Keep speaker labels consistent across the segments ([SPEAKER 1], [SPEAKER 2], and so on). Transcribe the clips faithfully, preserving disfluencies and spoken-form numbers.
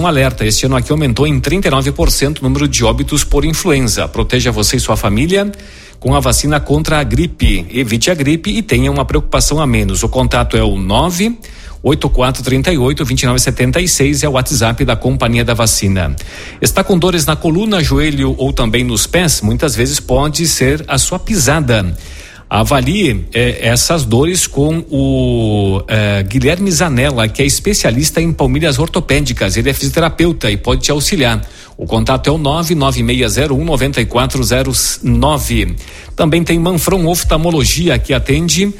[SPEAKER 1] com alerta. Este ano aqui aumentou em trinta e nove por cento o número de óbitos por influenza. Proteja você e sua família com a vacina contra a gripe. Evite a gripe e tenha uma preocupação a menos. O contato é o nove oito quatro três oito, dois nove sete seis, é o WhatsApp da Companhia da Vacina. Está com dores na coluna, joelho ou também nos pés? Muitas vezes pode ser a sua pisada. Avalie eh, essas dores com o eh, Guilherme Zanella, que é especialista em palmilhas ortopédicas. Ele é fisioterapeuta e pode te auxiliar. O contato é o nove nove seis zero um nove quatro zero nove. Também tem Manfron Oftalmologia, que atende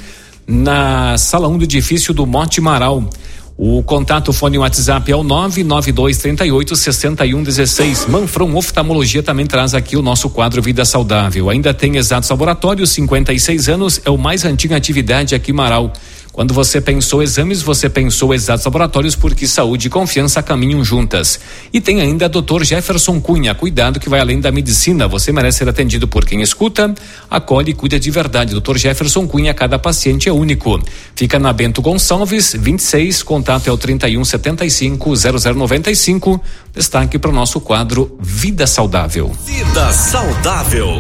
[SPEAKER 1] na sala um do edifício do Monte Marau. O contato, fone WhatsApp é o nove nove dois três oito seis um um seis. Manfron Oftalmologia também traz aqui o nosso quadro Vida Saudável. Ainda tem Exatos Laboratórios, cinquenta e seis anos, é o mais antiga atividade aqui em Marau. Quando você pensou exames, você pensou Exatos Laboratórios, porque saúde e confiança caminham juntas. E tem ainda doutor Jefferson Cunha, cuidado que vai além da medicina. Você merece ser atendido por quem escuta, acolhe e cuida de verdade. doutor Jefferson Cunha, cada paciente é único. Fica na Bento Gonçalves, vinte e seis, contato é o trinta e um setenta e cinco zero zero noventa e cinco. Destaque para o nosso quadro Vida Saudável.
[SPEAKER 2] Vida Saudável.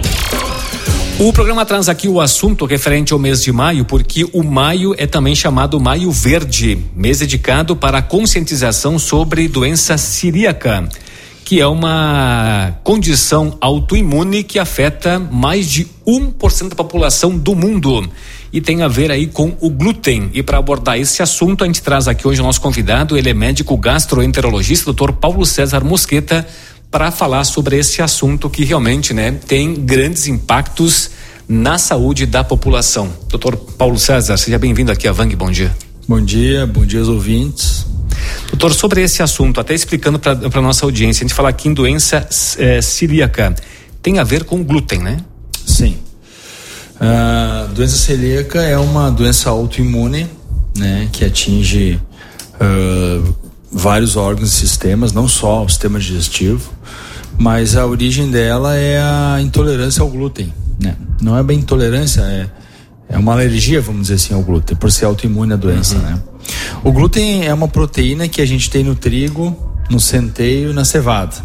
[SPEAKER 1] O programa traz aqui o assunto referente ao mês de maio, porque o maio é também chamado Maio Verde, mês dedicado para a conscientização sobre doença celíaca, que é uma condição autoimune que afeta mais de um por cento da população do mundo e tem a ver aí com o glúten. E para abordar esse assunto, a gente traz aqui hoje o nosso convidado, ele é médico gastroenterologista, doutor Paulo César Mosqueta, para falar sobre esse assunto que realmente, né, tem grandes impactos na saúde da população. doutor Paulo César, seja bem-vindo aqui à Vang, bom dia.
[SPEAKER 3] Bom dia, bom dia aos ouvintes.
[SPEAKER 1] Doutor, sobre esse assunto, até explicando para a nossa audiência, a gente fala aqui em doença é, celíaca, tem a ver com glúten, né?
[SPEAKER 3] Sim. A doença celíaca é uma doença autoimune, né, que atinge uh, vários órgãos e sistemas, não só o sistema digestivo, mas a origem dela é a intolerância ao glúten, né? Não é bem intolerância, é, é uma alergia, vamos dizer assim, ao glúten, por ser autoimune a doença, uhum. né? O glúten é uma proteína que a gente tem no trigo, no centeio e na cevada.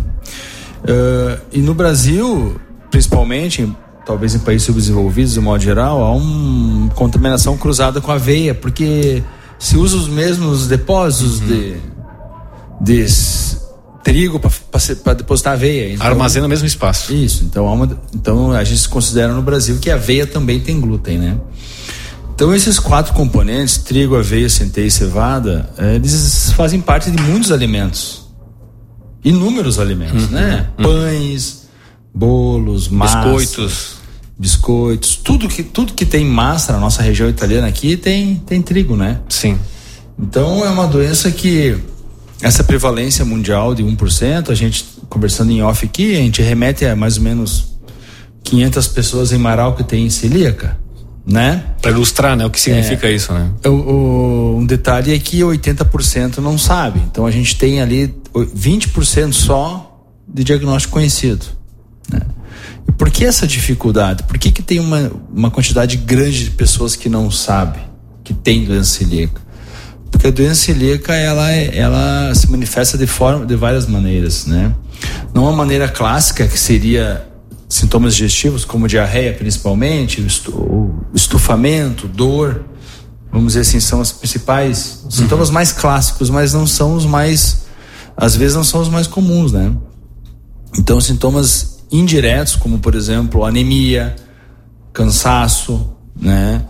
[SPEAKER 3] Uh, e no Brasil, principalmente, talvez em países subdesenvolvidos, de modo geral, há uma contaminação cruzada com a aveia, porque se usa os mesmos depósitos uhum. de de trigo para depositar aveia. Então,
[SPEAKER 1] armazena no mesmo espaço.
[SPEAKER 3] Isso, então, há uma, então a gente considera no Brasil que a aveia também tem glúten, né? Então esses quatro componentes, trigo, aveia, centeio e cevada, eles fazem parte de muitos alimentos, inúmeros alimentos, uhum, né? Uhum. Pães, bolos, massas,
[SPEAKER 1] biscoitos,
[SPEAKER 3] biscoitos, tudo que, tudo que tem massa na nossa região italiana aqui tem, tem trigo, né?
[SPEAKER 1] Sim.
[SPEAKER 3] Então é uma doença que essa prevalência mundial de um por cento, a gente conversando em off aqui, a gente remete a mais ou menos quinhentas pessoas em Marau que tem celíaca, né?
[SPEAKER 1] Para ilustrar, né, o que significa é, isso, né?
[SPEAKER 3] O, o, um detalhe é que oitenta por cento não sabe, então a gente tem ali vinte por cento só de diagnóstico conhecido, né? E por que essa dificuldade? Por que que tem uma, uma quantidade grande de pessoas que não sabe que tem doença celíaca? Porque a doença celíaca, ela, ela se manifesta de, forma, de várias maneiras, né? Não uma maneira clássica, que seria sintomas digestivos, como diarreia principalmente, o estufamento, dor, vamos dizer assim, são os principais uhum. sintomas mais clássicos, mas não são os mais, às vezes não são os mais comuns, né? Então, sintomas indiretos, como por exemplo, anemia, cansaço, né?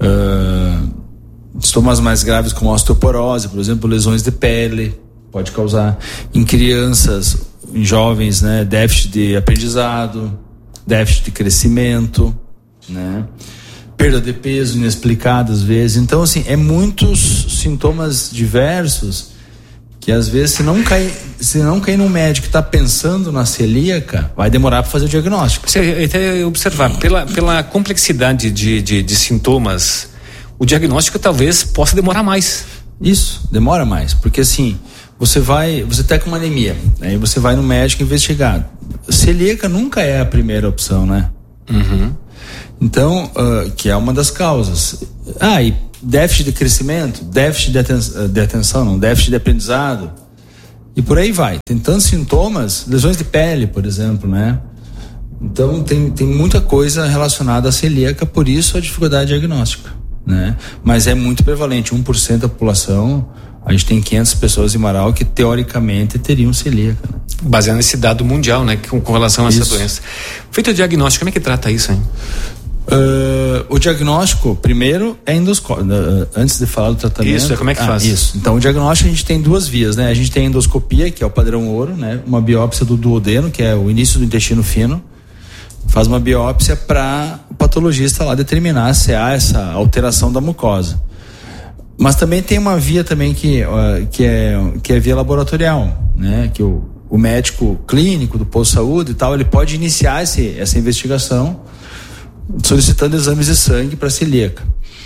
[SPEAKER 3] Uh, sintomas mais graves como osteoporose, por exemplo, lesões de pele, pode causar em crianças, em jovens, né, déficit de aprendizado, déficit de crescimento, né, perda de peso inexplicada às vezes. Então, assim, é muitos sintomas diversos que às vezes, se não cair, se não cair num médico que está pensando na celíaca, vai demorar para fazer o diagnóstico.
[SPEAKER 1] Você até observar, pela, pela complexidade de, de, de sintomas, o diagnóstico talvez possa demorar mais.
[SPEAKER 3] Isso, demora mais, porque assim, você vai, você tá com uma anemia, aí você vai no médico investigar. Celíaca nunca é a primeira opção, né?
[SPEAKER 1] Uhum.
[SPEAKER 3] Então, uh, que é uma das causas. Ah, e déficit de crescimento, déficit de, aten- de atenção, não, déficit de aprendizado, E por aí vai. Tem tantos sintomas, lesões de pele, por exemplo, né? Então tem, tem muita coisa relacionada à celíaca, por isso a dificuldade diagnóstica, né? Mas é muito prevalente, um por cento da população. A gente tem quinhentas pessoas em Marau que teoricamente teriam celíaca, né?
[SPEAKER 1] Baseado nesse dado mundial, né? Com, com relação a essa isso. doença. Feito o diagnóstico, como é que trata isso, hein?
[SPEAKER 3] Uh, o diagnóstico, primeiro, é endoscópio. Uh, antes de falar do tratamento.
[SPEAKER 1] Isso, como é que
[SPEAKER 3] ah,
[SPEAKER 1] faz?
[SPEAKER 3] Isso. Então, o diagnóstico a gente tem duas vias, né? A gente tem a endoscopia, que é o padrão ouro, né? Uma biópsia do duodeno, que é o início do intestino fino. Faz uma biópsia para o patologista lá determinar se há essa alteração da mucosa. Mas também tem uma via também que, uh, que, é, que é via laboratorial, né? Que o, o médico clínico do posto de saúde e tal, ele pode iniciar esse, essa investigação solicitando exames de sangue para celíaca.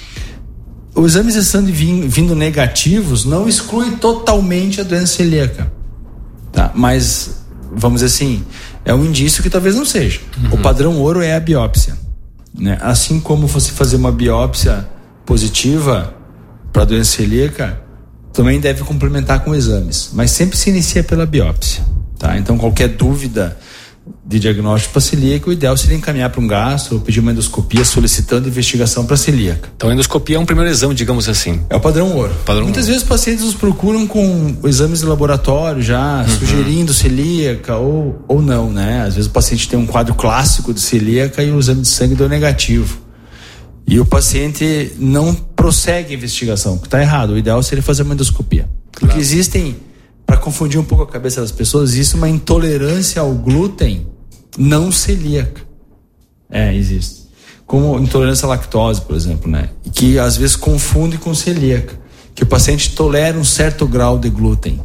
[SPEAKER 3] Os exames de sangue vindo, vindo negativos não exclui totalmente a doença celíaca, tá? Mas, vamos dizer assim, é um indício que talvez não seja. Uhum. O padrão ouro é a biópsia, né? Assim como você fazer uma biópsia positiva para a doença celíaca, também deve complementar com exames, mas sempre se inicia pela biópsia, tá? Então qualquer dúvida de diagnóstico para celíaca, o ideal seria encaminhar para um gastro ou pedir uma endoscopia solicitando investigação para celíaca.
[SPEAKER 1] Então a endoscopia é um primeiro exame, digamos assim.
[SPEAKER 3] É o padrão ouro.
[SPEAKER 1] Padrão
[SPEAKER 3] Muitas
[SPEAKER 1] ouro.
[SPEAKER 3] vezes os pacientes nos procuram com exames de laboratório já, uhum. sugerindo celíaca ou, ou não, né? Às vezes o paciente tem um quadro clássico de celíaca e o exame de sangue deu negativo. E o paciente não prossegue a investigação, que está errado. O ideal seria fazer uma endoscopia. Claro. Porque existem, para confundir um pouco a cabeça das pessoas, existe uma intolerância ao glúten não celíaca. É, existe. Como intolerância à lactose, por exemplo, né? Que às vezes confunde com celíaca. Que o paciente tolera um certo grau de glúten.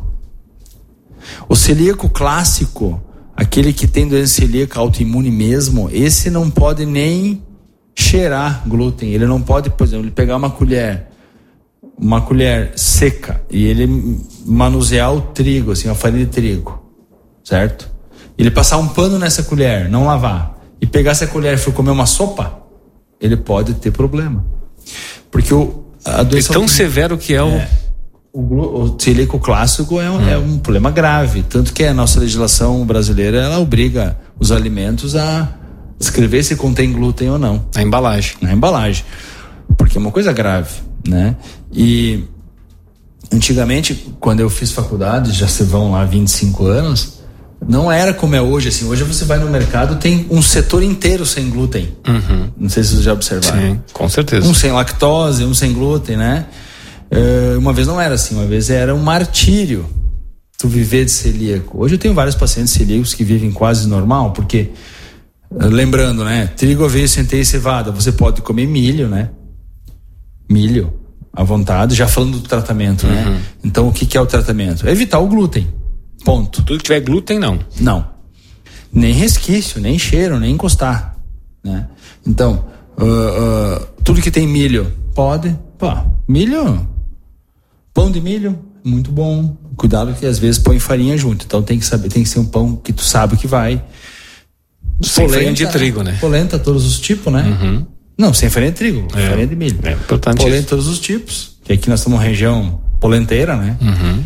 [SPEAKER 3] O celíaco clássico, aquele que tem doença celíaca autoimune mesmo, esse não pode nem cheirar glúten. Ele não pode, por exemplo, ele pegar uma colher, uma colher seca e ele manusear o trigo, assim, a farinha de trigo, certo? Ele passar um pano nessa colher, não lavar, e pegar essa colher e for comer uma sopa, ele pode ter problema. Porque o, a doença...
[SPEAKER 1] É tão severo que é o...
[SPEAKER 3] É, o, o celíaco clássico é um, hum. é um problema grave. Tanto que a nossa legislação brasileira, ela obriga os alimentos a escrever se contém glúten ou não.
[SPEAKER 1] Na embalagem.
[SPEAKER 3] Na embalagem. Porque é uma coisa grave, né? E antigamente, quando eu fiz faculdade, já se vão lá vinte e cinco anos, não era como é hoje, assim. Hoje você vai no mercado, tem um setor inteiro sem glúten.
[SPEAKER 1] Uhum.
[SPEAKER 3] Não sei se vocês já observaram.
[SPEAKER 1] Sim, com certeza.
[SPEAKER 3] Um sem lactose, um sem glúten, né? Uh, uma vez não era assim, uma vez era um martírio tu viver de celíaco. Hoje eu tenho vários pacientes celíacos que vivem quase normal, porque lembrando, né? Trigo, aveia, centeio e cevada. Você pode comer milho, né? Milho, à vontade. Já falando do tratamento, uhum. né? Então, o que, que é o tratamento? É evitar o glúten. Ponto.
[SPEAKER 1] Tudo que tiver glúten, não.
[SPEAKER 3] Não. Nem resquício, nem cheiro, nem encostar, né? Então, uh, uh, tudo que tem milho, pode. Pô, milho, pão de milho, muito bom. Cuidado que às vezes põe farinha junto. Então, tem que saber, tem que ser um pão que tu sabe que vai...
[SPEAKER 1] Sem polenta, farinha de trigo, né?
[SPEAKER 3] Polenta, todos os tipos, né?
[SPEAKER 1] Uhum.
[SPEAKER 3] Não, sem farinha de trigo,
[SPEAKER 1] é,
[SPEAKER 3] farinha de milho.
[SPEAKER 1] É importante.
[SPEAKER 3] Polenta, todos os tipos. Que aqui nós estamos uma região polenteira, né?
[SPEAKER 1] Uhum.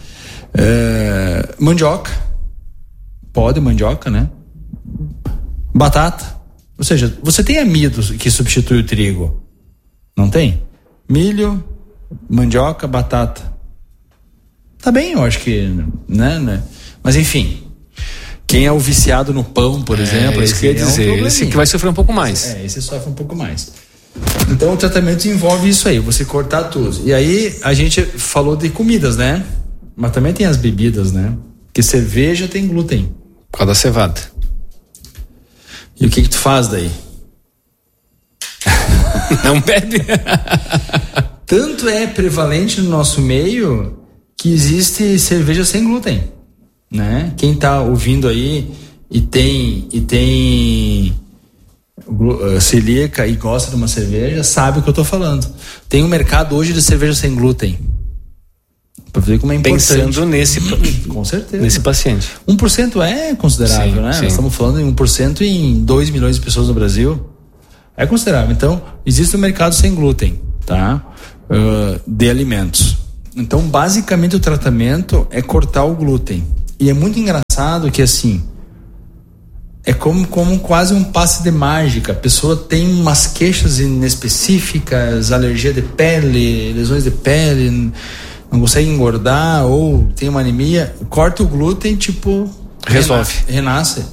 [SPEAKER 3] É, mandioca. Pode mandioca, né? Batata. Ou seja, você tem amido que substitui o trigo. Não tem? Milho, mandioca, batata. Tá bem, eu acho que... Né, né? Mas enfim... Quem é o viciado no pão, por é, exemplo,
[SPEAKER 1] esse, quer dizer, é um esse que vai sofrer um pouco mais.
[SPEAKER 3] É, esse sofre um pouco mais. Então o tratamento envolve isso aí, você cortar tudo. E aí a gente falou de comidas, né? Mas também tem as bebidas, né? Porque cerveja tem glúten.
[SPEAKER 1] Por causa da cevada.
[SPEAKER 3] E o que que tu faz daí?
[SPEAKER 1] Não bebe.
[SPEAKER 3] Tanto é prevalente no nosso meio que existe cerveja sem glúten. Né? Quem tá ouvindo aí e tem e tem uh, celíaca e gosta de uma cerveja sabe o que eu tô falando. Tem um mercado hoje de cerveja sem glúten. Para ver como é importante.
[SPEAKER 1] Pensando nesse,
[SPEAKER 3] com certeza,
[SPEAKER 1] nesse paciente.
[SPEAKER 3] um por cento é considerável, sim, né? Sim. Nós estamos falando em um por cento em dois milhões de pessoas no Brasil. É considerável. Então, existe um mercado sem glúten, tá? Uh, de alimentos. Então, basicamente, o tratamento é cortar o glúten. E é muito engraçado que assim, é como, como quase um passe de mágica. A pessoa tem umas queixas inespecíficas, alergia de pele, lesões de pele, não consegue engordar ou tem uma anemia, corta o glúten, tipo,
[SPEAKER 1] resolve.
[SPEAKER 3] Renasce.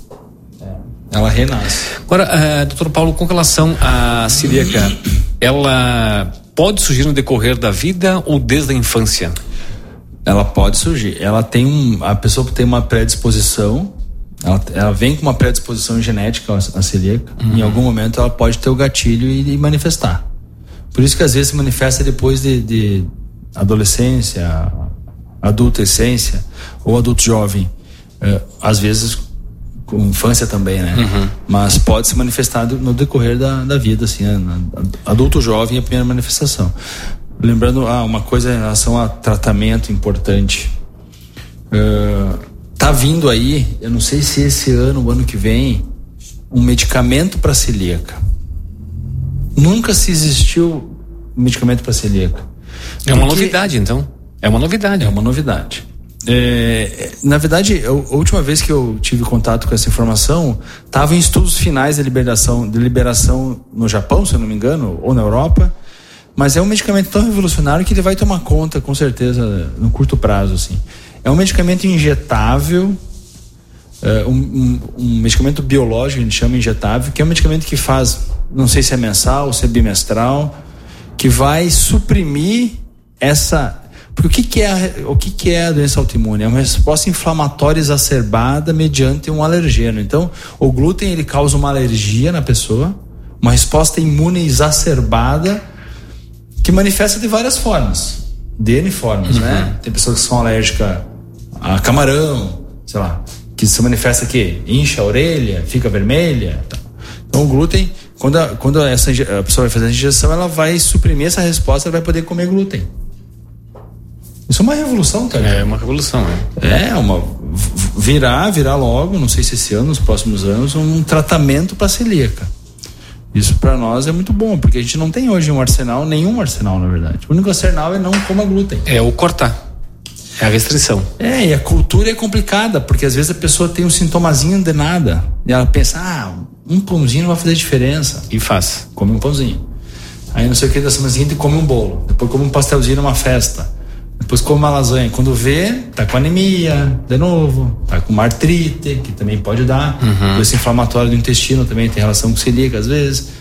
[SPEAKER 3] Ela renasce.
[SPEAKER 1] Agora, uh, doutor Paulo, com relação à celíaca, ela pode surgir no decorrer da vida ou desde a infância?
[SPEAKER 3] Ela pode surgir. Ela tem um, a pessoa que tem uma predisposição, ela, ela vem com uma predisposição genética à celíaca. Uhum. Em algum momento ela pode ter o gatilho e, e manifestar. Por isso que às vezes se manifesta depois de, de adolescência, adultescência ou adulto jovem. Uh, às vezes com infância também, né? Uhum. Mas pode se manifestar no decorrer da, da vida, assim, né? Adulto jovem é a primeira manifestação. Lembrando, ah, uma coisa em relação a tratamento importante. Uh, tá vindo aí, eu não sei se esse ano, o ano que vem, um medicamento para celíaca. Nunca se existiu um medicamento para celíaca.
[SPEAKER 1] É uma novidade, então. É uma novidade.
[SPEAKER 3] É uma novidade. É, na verdade, eu, a última vez que eu tive contato com essa informação estava em estudos finais de liberação, de liberação no Japão, se eu não me engano, ou na Europa, mas é um medicamento tão revolucionário que ele vai tomar conta, com certeza, no curto prazo, assim. É um medicamento injetável, é, um, um, um medicamento biológico, a gente chama injetável, que é um medicamento que faz, não sei se é mensal ou se é bimestral, que vai suprimir essa... Porque o que, que, é a, o que, que é a doença autoimune? É uma resposta inflamatória exacerbada mediante um alergeno. Então, o glúten ele causa uma alergia na pessoa, uma resposta imune exacerbada que manifesta de várias formas, de N formas, uhum. né? Tem pessoas que são alérgicas a camarão, sei lá, que se manifesta que incha a orelha, fica vermelha. Então, o glúten, quando, a, quando essa, a pessoa vai fazer a injeção, ela vai suprimir essa resposta, ela vai poder comer glúten. Isso é uma revolução, cara.
[SPEAKER 1] É uma revolução,
[SPEAKER 3] é. É, uma. Virar, virar logo, não sei se esse ano, nos próximos anos, um tratamento para celíaca. Isso para nós é muito bom, porque a gente não tem hoje um arsenal, nenhum arsenal, na verdade. O único arsenal é não coma glúten.
[SPEAKER 1] É o cortar. É a restrição.
[SPEAKER 3] É, e a cultura é complicada, porque às vezes a pessoa tem um sintomazinho de nada. E ela pensa, ah, um pãozinho não vai fazer diferença.
[SPEAKER 1] E faz.
[SPEAKER 3] Come um pãozinho. Aí não sei o que, da semana seguinte come um bolo. Depois come um pastelzinho numa festa. Depois come uma lasanha. Quando vê, tá com anemia, de novo, tá com uma artrite, que também pode dar. Uhum. Doença inflamatória do intestino também tem relação com celíaca, às vezes.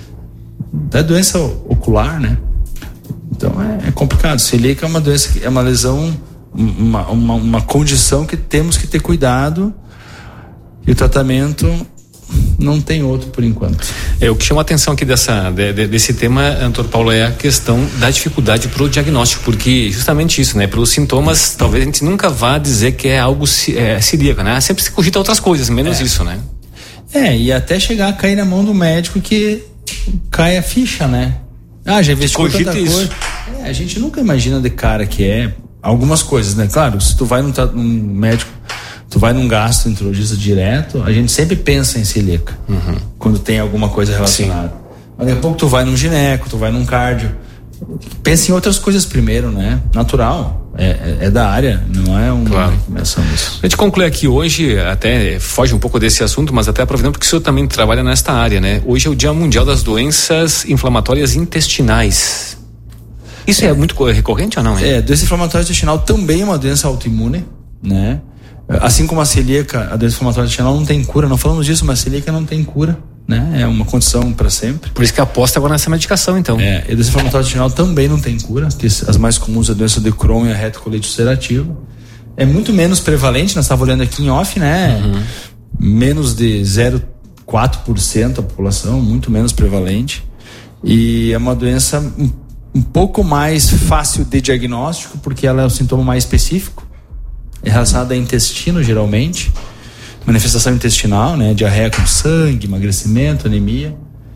[SPEAKER 3] É doença ocular, né? Então é, é complicado. Celíaca é uma doença, é uma lesão, uma, uma, uma condição que temos que ter cuidado. E o tratamento não tem outro por enquanto.
[SPEAKER 1] É, o que chama a atenção aqui dessa, de, de, desse tema, doutor Paulo, é a questão da dificuldade para o diagnóstico, porque justamente isso, né? Pelos sintomas, talvez a gente nunca vá dizer que é algo é, celíaco, né? Sempre se cogita outras coisas, menos
[SPEAKER 3] é.
[SPEAKER 1] isso, né?
[SPEAKER 3] É, e até chegar a cair na mão do médico que cai a ficha, né? Ah, já investigou tanta coisa. É, a gente nunca imagina de cara que é algumas coisas, né? Claro, se tu vai num, num médico, tu vai num gastroenterologista direto, a gente sempre pensa em celíaca, uhum. quando tem alguma coisa relacionada. Sim. Mas daqui a pouco tu vai num gineco, tu vai num cardio, pensa em outras coisas primeiro, né? Natural, é, é, é da área, não é uma
[SPEAKER 1] claro.
[SPEAKER 3] recomendação disso.
[SPEAKER 1] A gente conclui aqui hoje, até foge um pouco desse assunto, mas até aproveitando porque o senhor também trabalha nesta área, né? Hoje é o Dia Mundial das Doenças Inflamatórias Intestinais. Isso é, é muito recorrente ou não?
[SPEAKER 3] É, é doença inflamatória intestinal também é uma doença autoimune, né? Assim como a celíaca, a doença inflamatória intestinal não tem cura, não falamos disso, mas a celíaca não tem cura, né? É uma condição para sempre.
[SPEAKER 1] Por isso que aposta agora nessa medicação, então.
[SPEAKER 3] É, e a doença inflamatória intestinal também não tem cura, que as mais comuns é a doença de Crohn e a retocolite ulcerativa. É muito menos prevalente, nós estávamos olhando aqui em off, né? Uhum. Menos de zero vírgula quatro por cento da população, muito menos prevalente. E é uma doença um, um pouco mais fácil de diagnóstico, porque ela é um sintoma mais específico. É relacionada a intestino, geralmente. Manifestação intestinal, né? Diarreia com sangue, emagrecimento, anemia.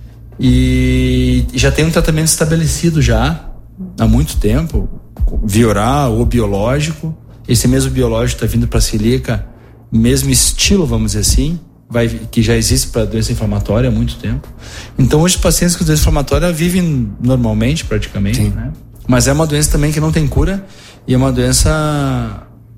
[SPEAKER 3] E já tem um tratamento estabelecido já há muito tempo, via oral ou biológico. Esse mesmo biológico está vindo para a celíaca, mesmo estilo, vamos dizer assim, vai, que já existe para doença inflamatória há muito tempo. Então hoje os pacientes com doença inflamatória vivem normalmente, praticamente, né? Mas é uma doença também que não tem cura e é uma doença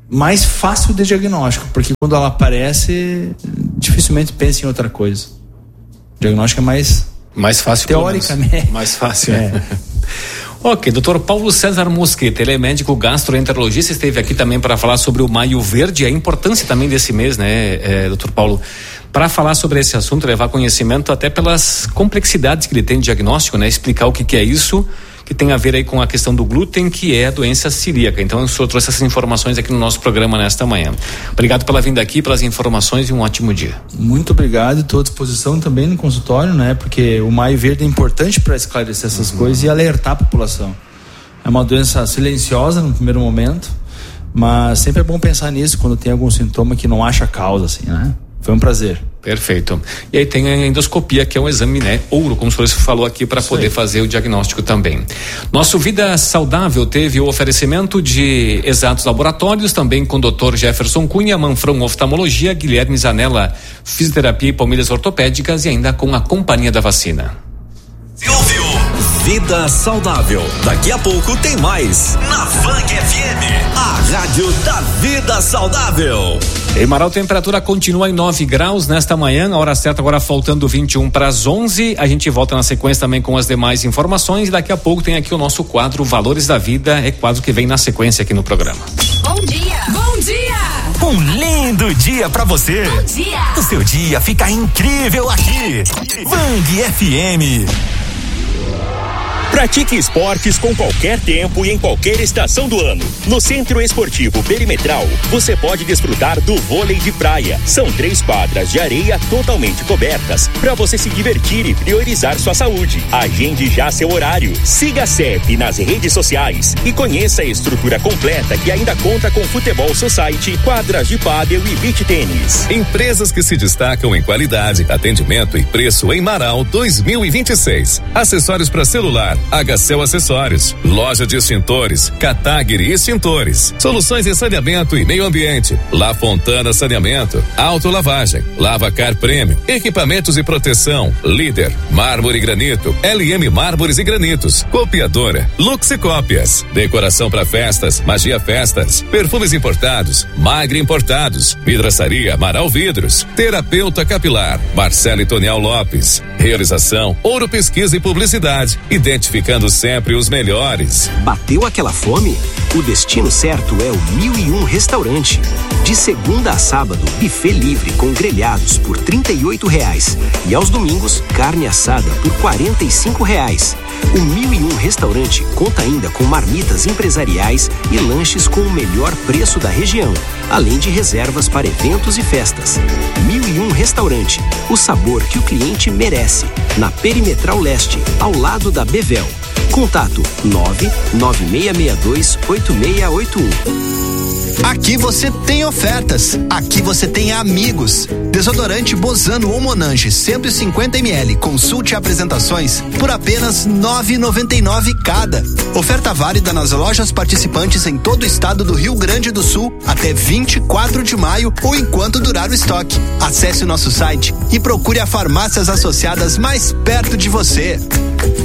[SPEAKER 3] mais fácil de diagnóstico, porque quando ela aparece, dificilmente pensa em outra coisa. O diagnóstico é mais...
[SPEAKER 1] Mais fácil.
[SPEAKER 3] Teoricamente.
[SPEAKER 1] Mais fácil.
[SPEAKER 3] É.
[SPEAKER 1] Ok, doutor Paulo César Mosqueta, ele é médico gastroenterologista, esteve aqui também para falar sobre o Maio Verde, a importância também desse mês, né, é, doutor Paulo? Para falar sobre esse assunto, levar conhecimento até pelas complexidades que ele tem de diagnóstico, né? Explicar o que, que é isso, que tem a ver aí com a questão do glúten, que é a doença celíaca. Então, o senhor trouxe essas informações aqui no nosso programa nesta manhã. Obrigado pela vinda aqui, pelas informações e um ótimo dia. Muito obrigado, estou à disposição também no consultório, né? Porque o Maio Verde é importante para esclarecer essas uhum. coisas e alertar a população. É uma doença silenciosa no primeiro momento, mas sempre é bom pensar nisso quando tem algum sintoma que não acha causa, assim, né? Foi um prazer. Perfeito. E aí tem a endoscopia, que é um exame, né, ouro, como o senhor falou aqui, para poder fazer o diagnóstico também. Nosso Vida Saudável teve o oferecimento de Exatos Laboratórios, também com o doutor Jefferson Cunha, Manfrão Oftalmologia, Guilherme Zanella, Fisioterapia e Palmilhas Ortopédicas e ainda com a Companhia da Vacina.
[SPEAKER 2] Ouviu? Vida Saudável. Daqui a pouco tem mais na Fang F M, a rádio da Vida Saudável.
[SPEAKER 1] Em Marau, temperatura continua em nove graus nesta manhã, a hora certa agora faltando vinte e um para as onze. A gente volta na sequência também com as demais informações e daqui a pouco tem aqui o nosso quadro Valores da Vida, é quadro que vem na sequência aqui no programa.
[SPEAKER 4] Bom dia! Bom dia!
[SPEAKER 2] Um lindo dia pra você!
[SPEAKER 4] Bom dia!
[SPEAKER 2] O seu dia fica incrível aqui. Fang F M.
[SPEAKER 5] Pratique esportes com qualquer tempo e em qualquer estação do ano. No Centro Esportivo Perimetral, você pode desfrutar do vôlei de praia. São três quadras de areia totalmente cobertas para você se divertir e priorizar sua saúde. Agende já seu horário. Siga a C E P nas redes sociais e conheça a estrutura completa que ainda conta com futebol society, quadras de pádel e beach tênis.
[SPEAKER 6] Empresas que se destacam em qualidade, atendimento e preço em Marau dois mil e vinte e seis. Acessórios para celular, H C L Acessórios, loja de extintores, Catagri Extintores, soluções em saneamento e meio ambiente, La Fontana Saneamento, Autolavagem, Lavacar Prêmio, equipamentos e proteção, Líder, Mármore e Granito, L M Mármores e Granitos, Copiadora, Luxe Cópias, decoração para festas, Magia Festas, perfumes importados, Magre Importados, Vidraçaria Marau Vidros, Terapeuta Capilar, Marcelo e Tonial Lopes, realização Ouro Pesquisa e Publicidade, identificando sempre os melhores.
[SPEAKER 7] Bateu aquela fome? O destino certo é o Mil e Um Restaurante. De segunda a sábado, buffet livre com grelhados por trinta e oito reais e aos domingos, carne assada por quarenta e cinco reais. O Mil e Um Restaurante conta ainda com marmitas empresariais e lanches com o melhor preço da região, além de reservas para eventos e festas. Mil e Um Restaurante, o sabor que o cliente merece. Na Perimetral Leste, ao lado da Bevel. Contato nove nove seis seis dois oito seis oito um.
[SPEAKER 8] Aqui você tem ofertas, aqui você tem amigos. Desodorante Bozano ou Monange cento e cinquenta mililitros, consulte apresentações por apenas nove reais e noventa e nove centavos cada. Oferta válida nas lojas participantes em todo o estado do Rio Grande do Sul até vinte e quatro de maio ou enquanto durar o estoque. Acesse o nosso site e procure a farmácias associadas mais perto de você.